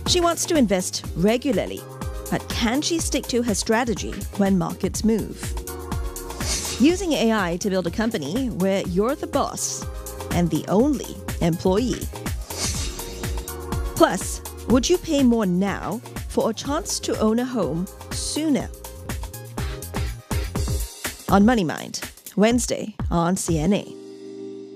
She wants to invest regularly, but can she stick to her strategy when markets move? Using AI to build a company where you're the boss and the only employee. Plus, would you pay more now for a chance to own a home sooner? On Money Mind, Wednesday on CNA.